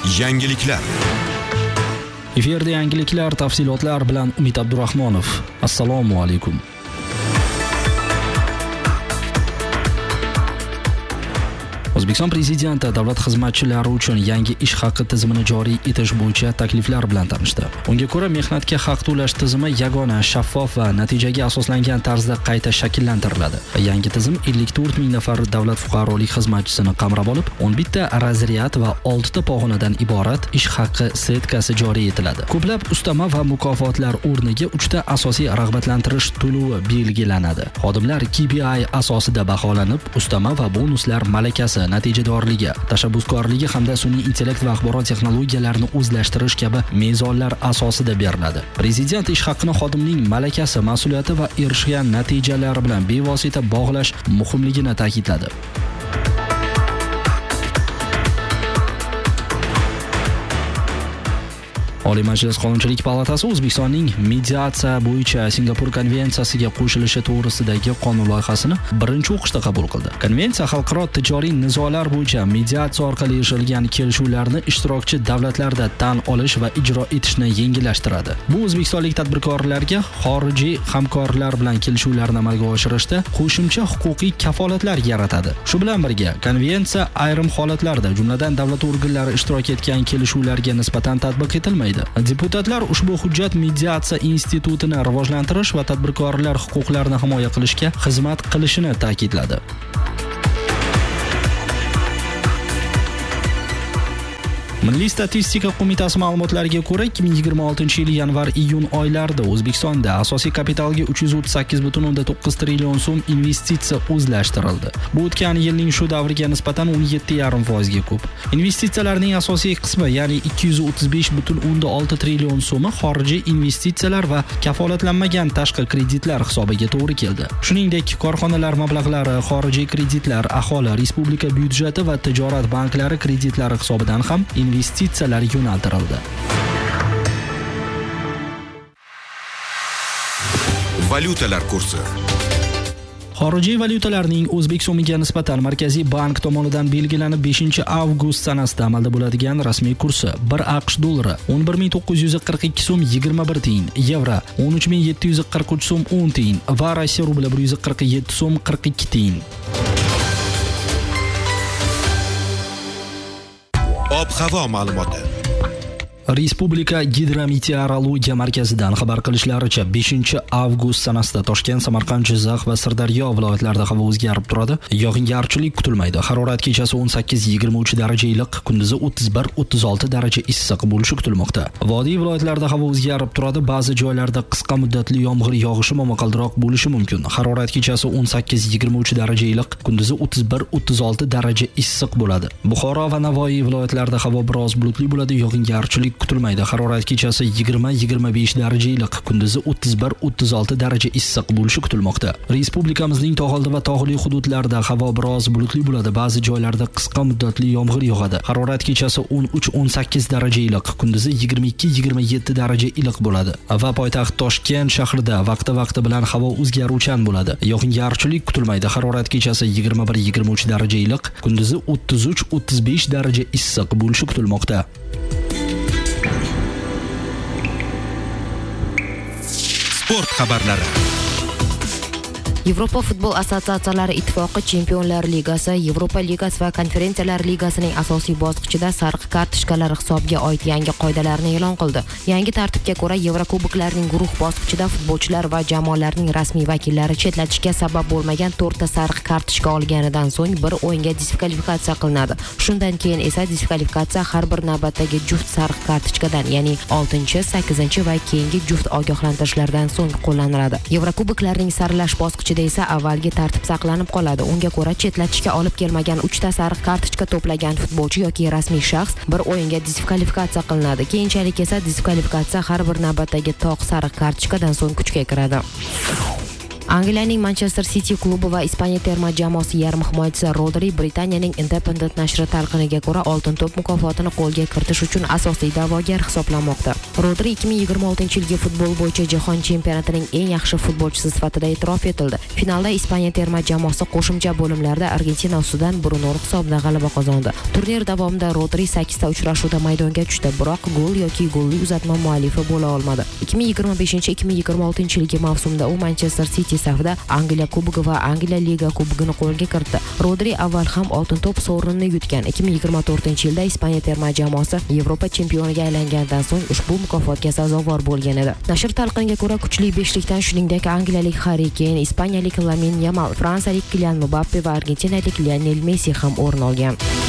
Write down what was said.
Yangiliklar. Efirda yangiliklar tafsilotlar bilan Umid Abdurahmonov. Assalomu alaykum. O'zbekiston Prezidenti davlat xizmatchilari uchun yangi ish haqi tizimini joriy etish bo'yicha takliflar bilan tanishdi. Unga ko'ra, mehnatga haq to'lash tizimi yagona, shaffof va natijaga asoslangan tarzda qayta shakllantiriladi. Yangi tizim 54 ming nafar davlat fuqarolik xizmatchisini qamrab olib, 11 ta razryad va 6 ta pog'onadan iborat ish haqi setkasi joriy etiladi. Ko'plab ustama va mukofotlar o'rniga 3 ta asosiy rag'batlantirish to'lovi belgilanadi. Xodimlar KPI asosida baholanib, ustama va bonuslar malakasi, natijadorligi, tashabbuskorligi hamda sun'iy intellekt va axborot texnologiyalarini o'zlashtirish kabi mezonlar asosida beriladi. Prezident ish haqini xodimning malakasi, mas'uliyati va erishgan natijalari bilan bevosita bog'lash muhimligini ta'kidladi. Oliy Majlis Qonunchilik palatasi O'zbekistonning mediatsiya bo'yicha Singapur konvensiyasiga qo'shilishi to'g'risidagi qonun loyihasini birinchi o'qishda qabul qildi. Konvensiya xalqaro tijoriy nizolar bo'yicha mediatsiya orqali erishilgan kelishuvlarni ishtirokchi davlatlarda tan olish va ijro etishni yengillashtiradi. Bu o'zbekistonlik tadbirkorlarga xorijiy hamkorlar bilan kelishuvlarni amalga oshirishda qo'shimcha huquqiy kafolatlar yaratadi. Shu bilan birga, konvensiya ayrim holatlarda, jumladan davlat organlari ishtirok etgan kelishuvlarga nisbatan tatbiq etilmaydi. Deputatlar ushbu hujjat mediatsiya institutini rivojlantirish va tadbirkorlar huquqlarini himoya qilishga xizmat qilishini ta'kidladi. Milliy statistika qo'mitasi ma'lumotlariga ko'ra, 2026-yil yanvar-iyun oylarida O'zbekistonda asosiy kapitalga 338,9 trillion so'm investitsiya o'zlashtirildi. Bu o'tgan yilning shu davriga nisbatan 17,5% ko'p. Investitsiyalarning asosiy qismi, ya'ni 235,6 trillion so'mi xorijiy investitsiyalar va kafolatlanmagan tashqi kreditlar hisobiga to'g'ri keldi. Shuningdek, korxonalar mablag'lari, xorijiy kreditlar, aholi, respublika byudjeti va tijorat banklari kreditlari hisobidan ham investitsiyalar yo'naltirildi. Valyutalar kursi. Xorijiy valyutalarning O'zbek so'miga nisbatan Markaziy bank tomonidan belgilanib 5-avgust sanasida amalda bo'ladigan rasmiy kursi: 1 AQSh dollari 11,942 so'm 21 tiyin, yevro 13,743 so'm 10 tiyin va Rossiya rubli 147 so'm 42 tiyin. Ob-havo ma'lumoti. Respublika Gidrometeorologiya markazidan xabar qilishlaricha 5-avgust sanasida Toshkent, Samarqand, Jizzax va Sirdaryo viloyatlarida havo o'zgarib turadi. Yog'ingarchilik kutilmaydi. Harorat kechasi 18-23 daraja iliq, kunduzi 31-36 daraja issiq bo'lishi kutilmoqda. Vodiy viloyatlarida havo o'zgarib turadi. Ba'zi joylarda qisqa muddatli yomg'ir yog'ishi momaqaldiroq bo'lishi mumkin. Harorat kechasi 18-23 daraja iliq, kunduzi 31-36 daraja issiq bo'ladi. Buxoro va Navoiy viloyatlarida havo biroz bulutli bo'ladi. Yog'ingarchilik kutilmaydi. Harorat kechasi 20-25 daraja iliq, kunduzi 31-36 daraja issiq bo'lishi kutilmoqda. Respublikamizning tog'oldi va tog'li hududlarida havo biroz bulutli bo'ladi. Ba'zi joylarda qisqa muddatli yomg'ir yog'adi. Harorat kechasi 13-18 daraja iliq, kunduzi 22-27 daraja iliq bo'ladi. Va poytaxt Toshkent shahrida vaqti bilan havo o'zgaruvchan bo'ladi. Yog'ingarchilik kutilmaydi. Harorat kechasi 21-23 daraja iliq, kunduzi 33-35 daraja issiq bo'lishi kutilmoqda. Sport xabarlari. Yevropa futbol assotsiatsiyalari ittifoqi Chempionlar Ligasi, Yevropa Ligasi va Konferensiyalar Ligasining asosiy bosqichida sariq kartochkalar hisobiga oid yangi qoidalarni e'lon qildi. Yangi tartibga ko'ra, Yevrokuboklarning guruh bosqichida futbolchilar va jamoalarning rasmiy vakillari chetlatishga sabab bo'lmagan 4 ta sariq kartochka olganidan so'ng bir o'yinga diskvalifikatsiya qilinadi. Shundan keyin esa diskvalifikatsiya har bir navbatdagi juft sariq kartochkadan, ya'ni 6, 8 va keyingi juft ogohlantirishlardan so'ng qo'llaniladi. Yevrokuboklarning saralash bosqichida esa avvalgi tartib saqlanib qoladi. Unga ko'ra, chetlatishga olib kelmagan 3 ta sariq kartochka to'plagan futbolchi yoki rasmiy shaxs bir o'yinga diskvalifikatsiya qilinadi. Keyinchalik esa diskvalifikatsiya har bir navbatdagi to'q sariq kartochkadan so'ng kuchga kiradi. Angliyaning Manchester City klubi va Ispaniya terma jamoasi yarim himoyachisi Rodri Britaniyaning Independent nashri talqiniga ko'ra Oltin to'p mukofotini qo'lga kiritish uchun asosiy da'vogar hisoblanmoqda. Rodri 2026-yilgi futbol bo'yicha jahon chempionatining eng yaxshi futbolchisi sifatida e'tirof etildi. Finalda Ispaniya terma jamoasi qo'shimcha bo'limlarda Argentina ustidan 1-0 hisobda g'alaba qozondi. Turnir davomida Rodri 8 ta uchrashuvda maydonga tushdi, biroq gol yoki golli uzatma muallifi bo'la olmadi. 2025-2026-yilgi mavsumda u Manchester City safida Angliya Kubogi va Angliya Liga Kubogini qo'lga kiritdi. Rodri avval ham oltin to'p sovrinini yutgan. 2024-yilda Ispaniya terma jamoasi Yevropa chempioniga aylangandan so'ng ushbu mukofotga sazovor bo'lgan edi. Nashr talqiniga ko'ra kuchli beshlikdan shuningdek angliyalik Harry Kane, ispaniyalik Lamine Yamal, fransiyalik Kylian Mbappe va argentinalik Lionel Messi ham o'rin olgan.